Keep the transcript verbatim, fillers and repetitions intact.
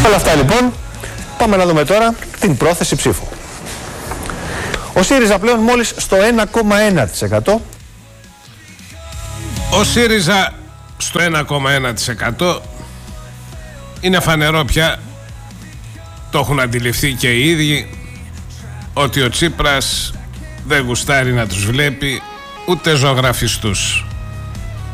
Όλα αυτά λοιπόν, πάμε να δούμε τώρα την πρόθεση ψήφου. Ο ΣΥΡΙΖΑ πλέον μόλις στο ένα κόμμα ένα τοις εκατό. Ο ΣΥΡΙΖΑ στο ένα κόμμα ένα τοις εκατό είναι φανερό πια, το έχουν αντιληφθεί και οι ίδιοι, ότι ο Τσίπρας δεν γουστάρει να τους βλέπει ούτε ζωγραφιστούς.